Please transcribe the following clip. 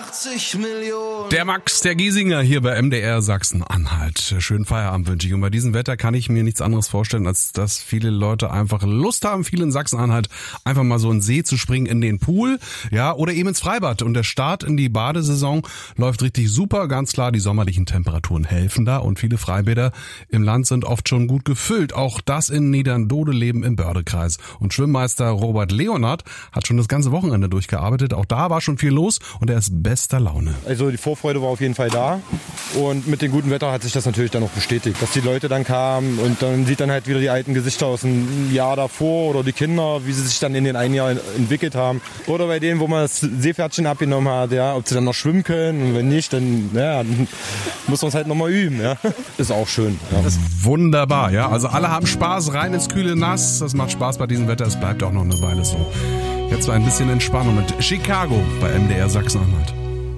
80 Millionen. Der Max, der Giesinger hier bei MDR Sachsen-Anhalt. Schönen Feierabend wünsche ich. Und bei diesem Wetter kann ich mir nichts anderes vorstellen, als dass viele Leute einfach Lust haben, viele in Sachsen-Anhalt einfach mal so in den See zu springen, in den Pool, ja, oder eben ins Freibad. Und der Start in die Badesaison läuft richtig super. Ganz klar, die sommerlichen Temperaturen helfen da und viele Freibäder im Land sind oft schon gut gefüllt. Auch das in Niederndodeleben im Bördekreis. Und Schwimmmeister Robert Leonard hat schon das ganze Wochenende durchgearbeitet. Auch da war schon viel los und er ist bester Laune. Also die Vorfreude war auf jeden Fall da und mit dem guten Wetter hat sich das natürlich dann auch bestätigt, dass die Leute dann kamen und dann sieht dann halt wieder die alten Gesichter aus dem Jahr davor oder die Kinder, wie sie sich dann in den einen Jahr entwickelt haben. Oder bei denen, wo man das Seepferdchen abgenommen hat, ja, ob sie dann noch schwimmen können und wenn nicht, dann, ja, dann muss man es halt nochmal üben. Ja. Ist auch schön. Ja. Das ist wunderbar, ja. Also alle haben Spaß, rein ins kühle Nass. Das macht Spaß bei diesem Wetter, es bleibt auch noch eine Weile so. Jetzt war ein bisschen Entspannung mit Chicago bei MDR Sachsen-Anhalt.